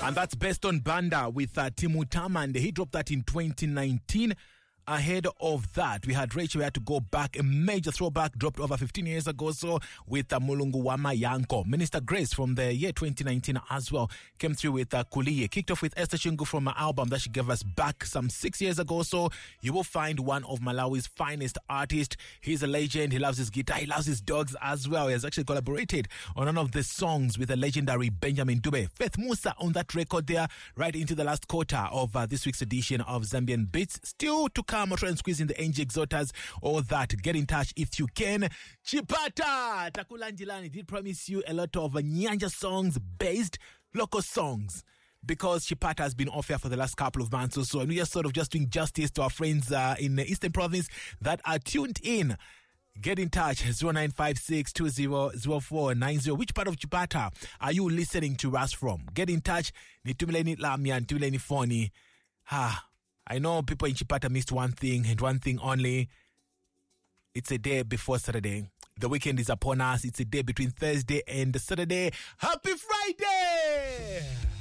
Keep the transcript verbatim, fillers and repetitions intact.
And that's Best on Banda with uh, Timu Taman. He dropped that in twenty nineteen. Ahead of that, we had Rachel. We had to go back. A major throwback dropped over fifteen years ago, so with uh, Mulungu Wama Yanko. Minister Grace from the year twenty nineteen as well came through with uh, Kuliye. Kicked off with Esther Chingu from an album that she gave us back some six years ago. So you will find one of Malawi's finest artists. He's a legend. He loves his guitar. He loves his dogs as well. He has actually collaborated on one of the songs with the legendary Benjamin Dube. Faith Musa on that record there, right into the last quarter of uh, this week's edition of Zambian Beats. Still to come, I'll try and squeeze in the N G Exotas, all that. Get in touch if you can. Chipata Takulanjilani did promise you a lot of uh, Nyanja songs based local songs, because Chipata has been off here for the last couple of months or so, and we are sort of just doing justice to our friends uh, in the Eastern Province that are tuned in. Get in touch, zero nine five six two zero zero four nine zero. Which part of Chipata are you listening to us from? Get in touch. Nitumileni lamia, nitumileni phone. Ha. I know people in Chipata missed one thing and one thing only. It's a day before Saturday. The weekend is upon us. It's a day between Thursday and Saturday. Happy Friday!